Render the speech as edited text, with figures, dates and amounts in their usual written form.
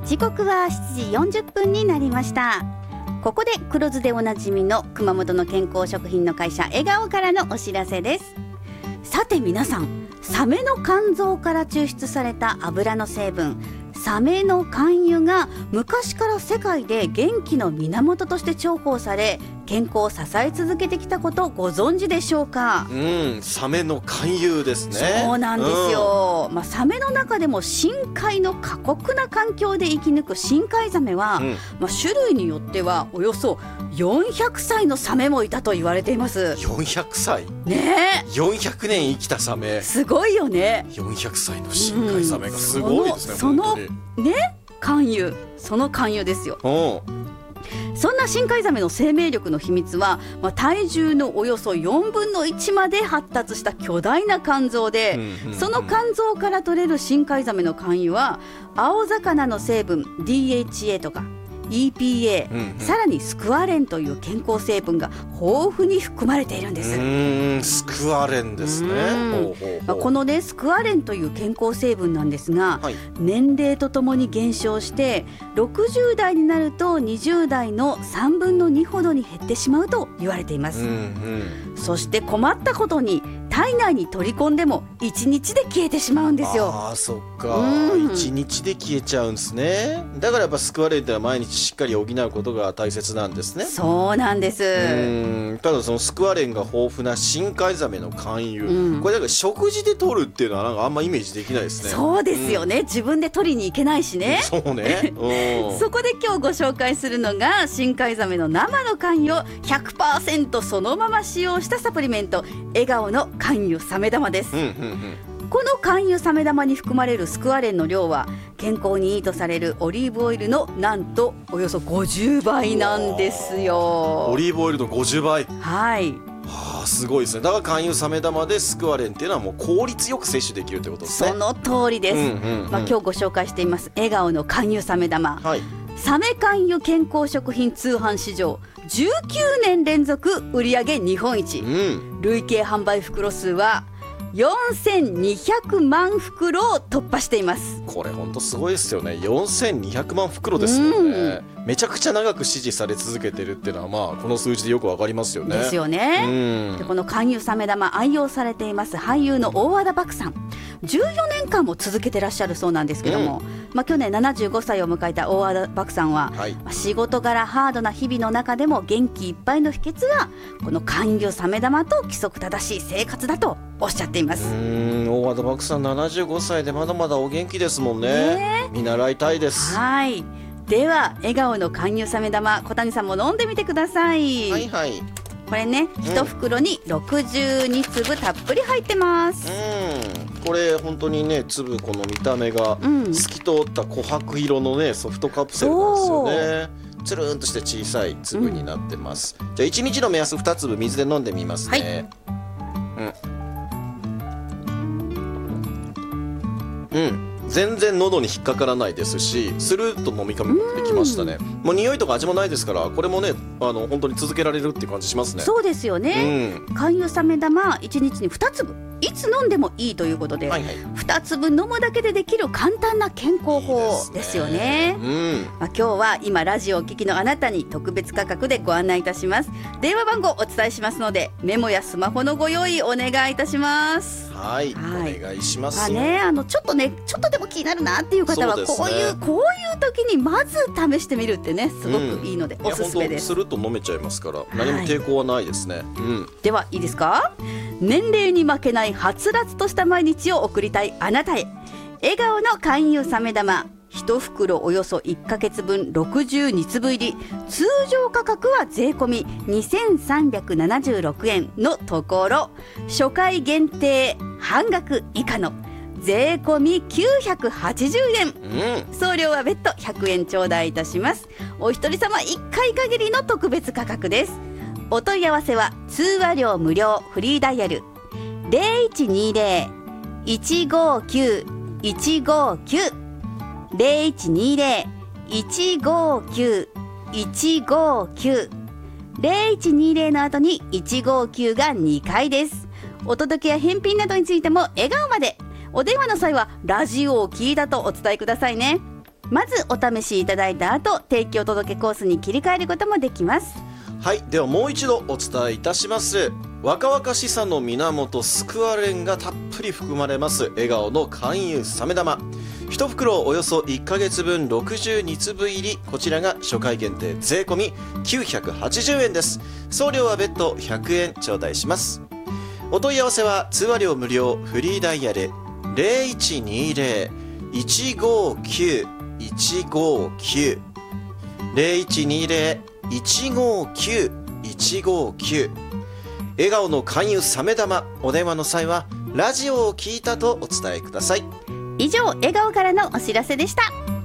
時刻は7時40分になりました。ここで黒酢でおなじみの熊本の健康食品の会社笑顔からのお知らせです。さて皆さん、サメの肝臓から抽出された油の成分サメの肝油が昔から世界で元気の源として重宝され、健康を支え続けてきたことをご存知でしょうか。 サメの肝油ですね。 そうなんですよ、サメの中でも深海の過酷な環境で生き抜く深海ザメは、種類によってはおよそ400歳のサメもいたと言われています。 400歳ねえ、 400年生きたサメ、 すごいよね。 400歳の深海ザメがすごいですね。 その肝油、その肝油ですよ。そんな深海ザメの生命力の秘密は、体重のおよそ4分の1まで発達した巨大な肝臓で、その肝臓から取れる深海ザメの肝油は青魚の成分 DHA とかEPA、さらにスクワレンという健康成分が豊富に含まれているんです。 スクワレンですね。 このスクワレンという健康成分なんですが、年齢とともに減少して60代になると20代の3分の2ほどに減ってしまうと言われています。そして困ったことに体内に取り込んでも1日で消えてしまうんですよ。 そっか、1日で消えちゃうんですね。だからやっぱスクワレンっては毎日しっかり補うことが大切なんですね。 そうなんです。 ただそのスクワレンが豊富な深海ザメの肝油、これだから食事で取るっていうのはなんかあんまイメージできないですね。 そうですよね、自分で取りに行けないしね。 そうね。 そこで今日ご紹介するのが深海ザメの生の肝油を 100% そのまま使用したサプリメント、笑顔の肝油サメ玉です。この肝油サメ玉に含まれるスクワレンの量は健康にいいとされるオリーブオイルのなんとおよそ50倍なんですよ。 オリーブオイルの50倍。 はい。 すごいですね。だから肝油サメ玉でスクワレンっていうのはもう効率よく摂取できるってことですね。 その通りです。今日ご紹介しています笑顔の肝油サメ玉、サメ肝油健康食品通販市場19年連続売上日本一、累計販売袋数は4200万袋を突破しています。 これ本当すごいですよね。4200万袋ですよね。めちゃくちゃ長く支持され続けてるっていうのはこの数字でよくわかりますよね。 ですよね。でこの肝油サメ玉愛用されています俳優の大和田獏さん、14年間も続けてらっしゃるそうなんですけども、去年75歳を迎えた大和田獏さんは、仕事柄ハードな日々の中でも元気いっぱいの秘訣はこの肝油サメ玉と規則正しい生活だとおっしゃっています。 大和田獏さん75歳でまだまだお元気ですもんね。見習いたいです。 では笑顔の肝油サメ玉、小谷さんも飲んでみてください。これね、1袋に62粒たっぷり入ってます。 これ本当にね、粒この見た目が透き通った琥珀色のねソフトカプセルなんですよね。つるんとして小さい粒になってます。じゃあ1日の目安2粒水で飲んでみますね。全然喉に引っかからないですし、スルッと飲み込みできましたね。もう匂いとか味もないですから、これもね本当に続けられるっていう感じしますね。 そうですよね。肝油サメ玉1日に2粒、いつ飲んでもいいということで、2粒飲むだけでできる簡単な健康法ですよね。今日は今ラジオをお聞きのあなたに特別価格でご案内いたします。電話番号お伝えしますので、メモやスマホのご用意お願いいたします。 お願いします。 ちょっとでも気になるなっていう方は、こういう時にまず試してみるってね、すごくいいのでおすすめです。 すると飲めちゃいますから、何も抵抗はないですね。 ではいいですか。年齢に負けないはつらつとした毎日を送りたいあなたへ、笑顔の肝油サメ玉1袋およそ1ヶ月分62粒入り、通常価格は税込み2376円のところ、初回限定半額以下の税込み980円、送料は別途100円頂戴いたします。お一人様1回限りの特別価格です。お問い合わせは通話料無料フリーダイヤル 0120-159-159 0120-159-159 0120の後に159が2回です。お届けや返品などについても笑顔まで。お電話の際はラジオを聞いたとお伝えくださいね。 まずお試しいただいた後、定期お届けコースに切り替えることもできます。 はい、ではもう一度お伝えいたします。若々しさの源スクワレンがたっぷり含まれます笑顔の肝油サメ玉、1袋およそ1ヶ月分62粒入り、こちらが初回限定税込み980円です。送料は別途100円頂戴します。お問い合わせは通話料無料フリーダイヤル 0120-159-159 0120-159-159、笑顔の肝油サメ玉、お電話の際はラジオを聞いたとお伝えください。 以上、笑顔からのお知らせでした。